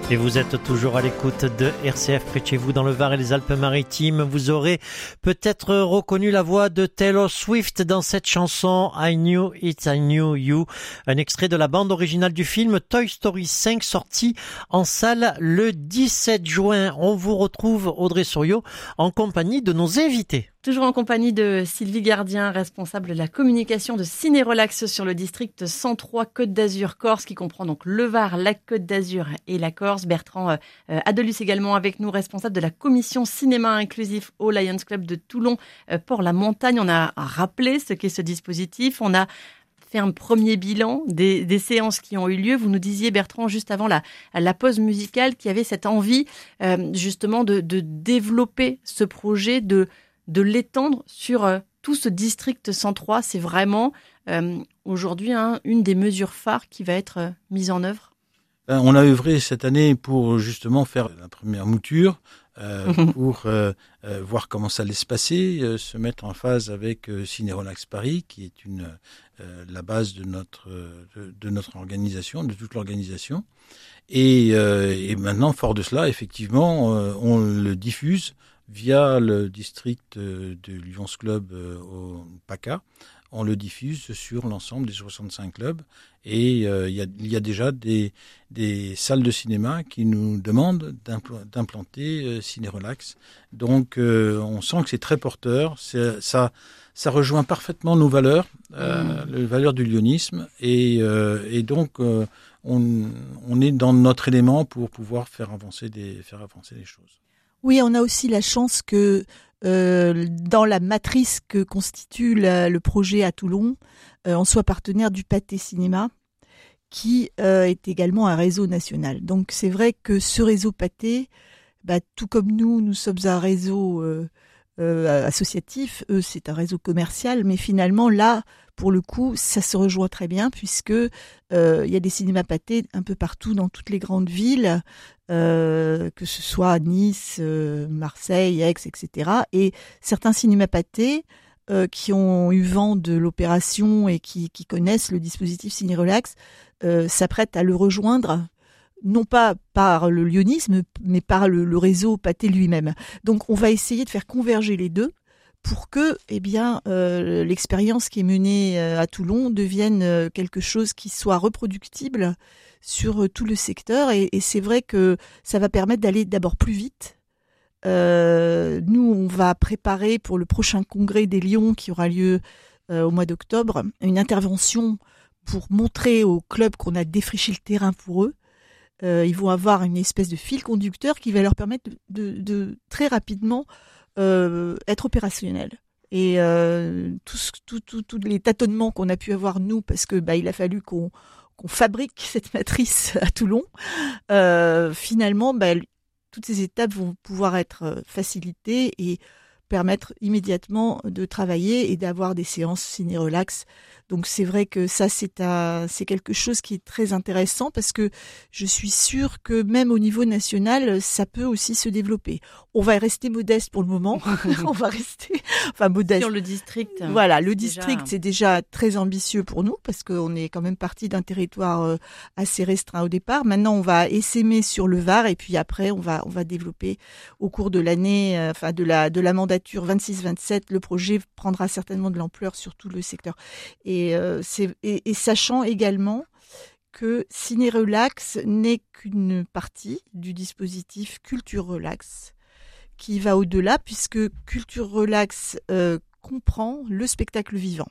Et vous êtes toujours à l'écoute de RCF près de chez vous dans le Var et les Alpes-Maritimes. Vous aurez peut-être reconnu la voix de Taylor Swift dans cette chanson I Knew It, I Knew You. Un extrait de la bande originale du film Toy Story 5 sorti en salle le 17 juin. On vous retrouve Audrey Souriau en compagnie de nos invités. Toujours en compagnie de Sylvie Gardien, responsable de la communication de Ciné Relax sur le district 103 Côte d'Azur Corse, qui comprend donc le Var, la Côte d'Azur et la Corse. Bertrand Adelus également avec nous, responsable de la commission cinéma inclusif au Lions Club de Toulon, Port-la-Montagne. On a rappelé ce qu'est ce dispositif. On a fait un premier bilan des séances qui ont eu lieu. Vous nous disiez, Bertrand, juste avant la pause musicale, qu'il y avait cette envie justement de développer ce projet, de l'étendre sur tout ce district 103. C'est vraiment aujourd'hui une des mesures phares qui va être mise en œuvre. On a œuvré cette année pour justement faire la première mouture, pour voir comment ça allait se passer, se mettre en phase avec Ciné Relax Paris, qui est la base de notre organisation, de toute l'organisation. Et maintenant, fort de cela, effectivement, on le diffuse via le district de Lions Club au PACA. On le diffuse sur l'ensemble des 65 clubs et il y a déjà des salles de cinéma qui nous demandent d'implanter Ciné Relax. Donc on sent que c'est très porteur, ça rejoint parfaitement nos valeurs, les valeurs du lyonisme et donc on est dans notre élément pour pouvoir faire avancer les choses. Oui, on a aussi la chance que dans la matrice que constitue le projet à Toulon, on soit partenaire du Pâté Cinéma, qui est également un réseau national. Donc c'est vrai que ce réseau Pâté, tout comme nous sommes un réseau associatif, eux c'est un réseau commercial, mais finalement là, pour le coup, ça se rejoint très bien puisque y a des cinémas Pâté un peu partout dans toutes les grandes villes, que ce soit à Nice, Marseille, Aix, etc. Et certains cinémas Pâté qui ont eu vent de l'opération et qui connaissent le dispositif Ciné Relax s'apprêtent à le rejoindre, non pas par le lyonisme, mais par le réseau Pâté lui-même. Donc on va essayer de faire converger les deux pour que l'expérience qui est menée à Toulon devienne quelque chose qui soit reproductible sur tout le secteur. Et c'est vrai que ça va permettre d'aller d'abord plus vite. Nous, on va préparer pour le prochain congrès des Lions qui aura lieu au mois d'octobre une intervention pour montrer aux clubs qu'on a défriché le terrain pour eux. Ils vont avoir une espèce de fil conducteur qui va leur permettre de très rapidement être opérationnel. Et tous les tâtonnements qu'on a pu avoir nous, parce que il a fallu qu'on fabrique cette matrice à Toulon, finalement toutes ces étapes vont pouvoir être facilitées et permettre immédiatement de travailler et d'avoir des séances Ciné Relax. Donc c'est vrai que ça c'est quelque chose qui est très intéressant parce que je suis sûre que même au niveau national, ça peut aussi se développer. On va rester modeste pour le moment. On va rester modeste. Sur le district. Voilà, le district c'est déjà très ambitieux pour nous parce qu'on est quand même parti d'un territoire assez restreint au départ. Maintenant, on va essaimer sur le Var et puis après on va développer au cours de l'année de la mandature 26-27, le projet prendra certainement de l'ampleur sur tout le secteur. Et sachant également que Ciné Relax n'est qu'une partie du dispositif Culture Relax qui va au-delà puisque Culture Relax comprend le spectacle vivant.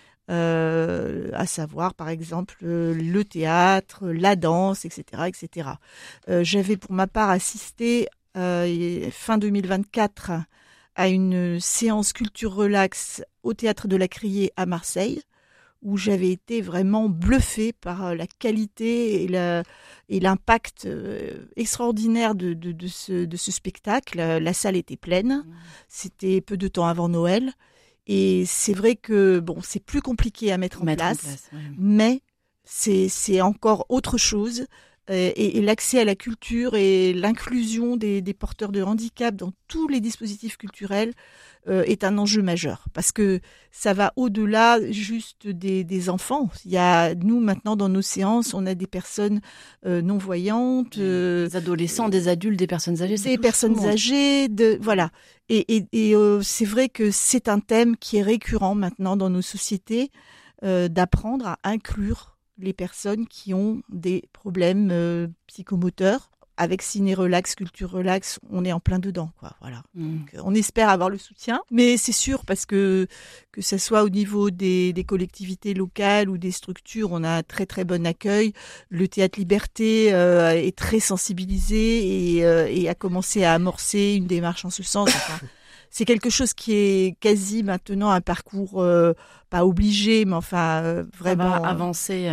À savoir par exemple le théâtre, la danse, etc. etc. J'avais pour ma part assisté fin 2024 à une séance Culture Relax au Théâtre de la Criée à Marseille, où j'avais été vraiment bluffée par la qualité et l'impact extraordinaire de ce spectacle. La salle était pleine, c'était peu de temps avant Noël, et c'est vrai que c'est plus compliqué à mettre en place, mais c'est encore autre chose et l'accès à la culture et l'inclusion des porteurs de handicap dans tous les dispositifs culturels est un enjeu majeur, parce que ça va au-delà juste des enfants. Il y a, nous maintenant dans nos séances, on a des personnes non-voyantes, des adolescents, des adultes, des personnes âgées. Des personnes âgées, voilà. Et c'est vrai que c'est un thème qui est récurrent maintenant dans nos sociétés, d'apprendre à inclure les personnes qui ont des problèmes psychomoteurs. Avec Ciné Relax, Culture Relax, on est en plein dedans, quoi. Voilà. Donc, on espère avoir le soutien, mais c'est sûr, parce que ça soit au niveau des collectivités locales ou des structures, on a un très très bon accueil. Le Théâtre Liberté est très sensibilisé et a commencé à amorcer une démarche en ce sens. Enfin, c'est quelque chose qui est quasi maintenant un parcours pas obligé, mais enfin vraiment avancer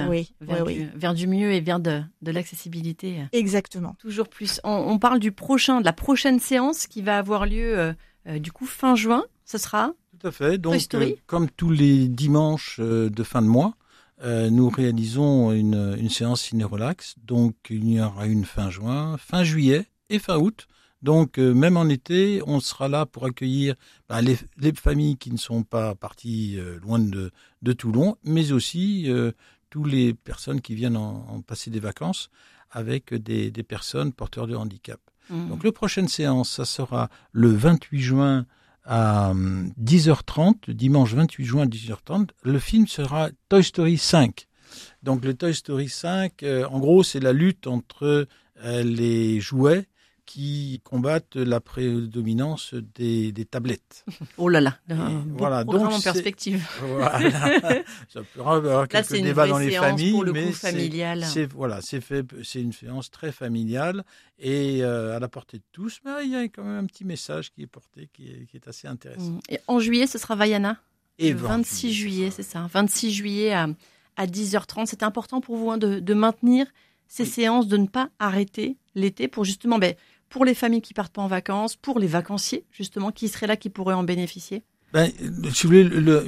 vers du mieux et vers de l'accessibilité. Exactement. Toujours plus. On parle de la prochaine séance qui va avoir lieu du coup fin juin. Ce sera tout à fait. Donc, Toy Story. Comme tous les dimanches de fin de mois, nous réalisons une séance ciné-relax. Donc, il y aura une fin juin, fin juillet et fin août. Donc, même en été, on sera là pour accueillir les familles qui ne sont pas parties loin de Toulon, mais aussi toutes les personnes qui viennent en passer des vacances avec des personnes porteurs de handicap. Donc, la prochaine séance, ça sera le 28 juin à 10h30, dimanche 28 juin à 10h30. Le film sera Toy Story 5. Donc, le Toy Story 5, en gros, c'est la lutte entre les jouets qui combattent la prédominance des tablettes. Oh là là, voilà, programme en perspective. Voilà, ça peut avoir quelques débats dans les familles, pour le mais coup familial. C'est une séance très familiale et à la portée de tous. Mais il y a quand même un petit message qui est porté, qui est assez intéressant. Et en juillet, ce sera Vaiana. Et le 26 juillet, c'est ça. 26 juillet à 10h30. C'était important pour vous de maintenir ces séances, de ne pas arrêter l'été pour justement... pour les familles qui partent pas en vacances, pour les vacanciers, justement, qui seraient là, qui pourraient en bénéficier? Si vous voulez,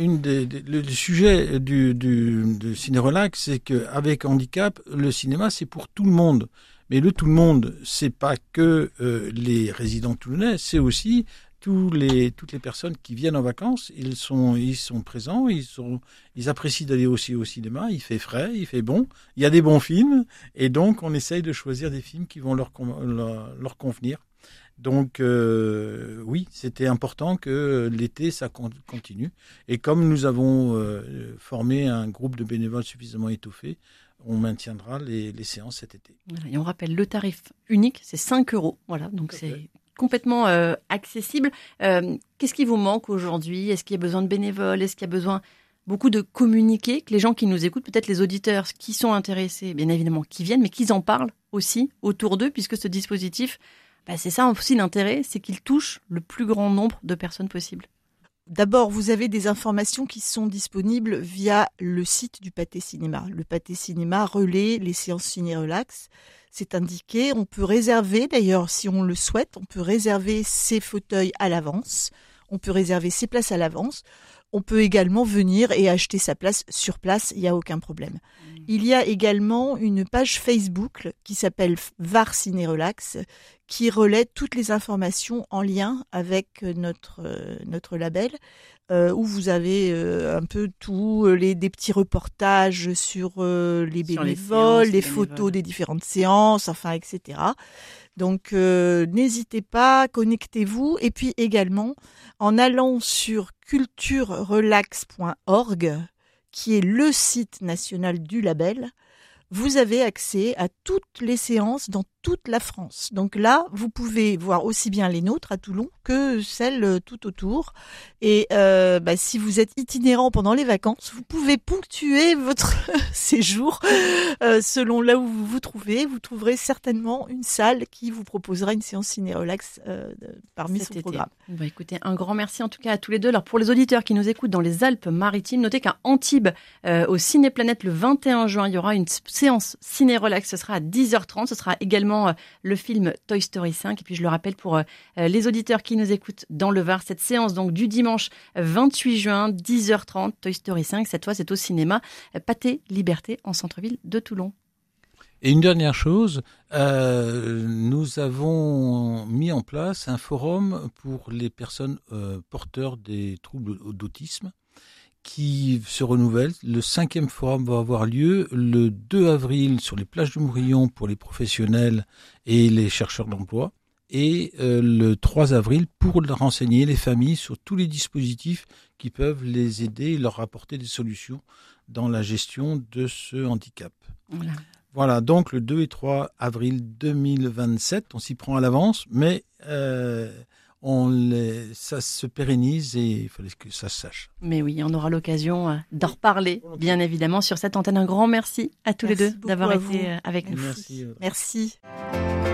le sujet de Ciné Relax, c'est qu'avec handicap, le cinéma, c'est pour tout le monde. Mais le tout le monde, c'est pas que les résidents toulonnais, c'est aussi toutes les personnes qui viennent en vacances. Ils sont présents, ils apprécient d'aller aussi au cinéma. Il fait frais, il fait bon, il y a des bons films, et donc on essaye de choisir des films qui vont leur convenir. Donc oui, c'était important que l'été ça continue. Et comme nous avons formé un groupe de bénévoles suffisamment étoffé, on maintiendra les séances cet été. Voilà, et on rappelle le tarif unique, c'est 5 €. Voilà, donc c'est complètement accessible. Qu'est-ce qui vous manque aujourd'hui? Est-ce qu'il y a besoin de bénévoles? Est-ce qu'il y a besoin beaucoup de communiquer, que les gens qui nous écoutent, peut-être les auditeurs qui sont intéressés, bien évidemment, qui viennent, mais qu'ils en parlent aussi autour d'eux, puisque ce dispositif, c'est ça aussi l'intérêt, c'est qu'il touche le plus grand nombre de personnes possible. D'abord, vous avez des informations qui sont disponibles via le site du Pâté Cinéma. Le Pâté Cinéma relaie les séances ciné-relax. C'est indiqué. On peut réserver, d'ailleurs, si on le souhaite, on peut réserver ses fauteuils à l'avance. On peut réserver ses places à l'avance. On peut également venir et acheter sa place sur place, il n'y a aucun problème. Il y a également une page Facebook qui s'appelle VAR Ciné Relax, qui relaie toutes les informations en lien avec notre label, où vous avez un peu tout, des petits reportages sur les bénévoles, les photos des différentes séances, enfin, etc. Donc, n'hésitez pas, connectez-vous. Et puis également, en allant sur culturerelax.org, qui est le site national du label, vous avez accès à toutes les séances dans toute la France. Donc là, vous pouvez voir aussi bien les nôtres à Toulon que celles tout autour. Et si vous êtes itinérant pendant les vacances, vous pouvez ponctuer votre séjour selon là où vous vous trouvez. Vous trouverez certainement une salle qui vous proposera une séance ciné-relax parmi son programme. Écoutez, un grand merci en tout cas à tous les deux. Alors pour les auditeurs qui nous écoutent dans les Alpes-Maritimes, notez qu'à Antibes, au Cinéplanète, le 21 juin, il y aura une séance ciné-relax. Ce sera à 10h30. Ce sera également le film Toy Story 5. Et puis je le rappelle pour les auditeurs qui nous écoutent dans le Var, cette séance donc du dimanche 28 juin, 10h30, Toy Story 5. Cette fois, c'est au cinéma Pâté Liberté en centre-ville de Toulon. Et une dernière chose, nous avons mis en place un forum pour les personnes porteurs des troubles d'autisme qui se renouvelle. Le 5e forum va avoir lieu le 2 avril sur les plages de Mourillon pour les professionnels et les chercheurs d'emploi. Et le 3 avril pour renseigner les familles sur tous les dispositifs qui peuvent les aider et leur apporter des solutions dans la gestion de ce handicap. Voilà, donc le 2 et 3 avril 2027, on s'y prend à l'avance, mais ça se pérennise et il fallait que ça se sache. Mais oui, on aura l'occasion d'en reparler, bien évidemment, sur cette antenne. Un grand merci à tous les deux d'avoir été avec nous. Merci. Merci.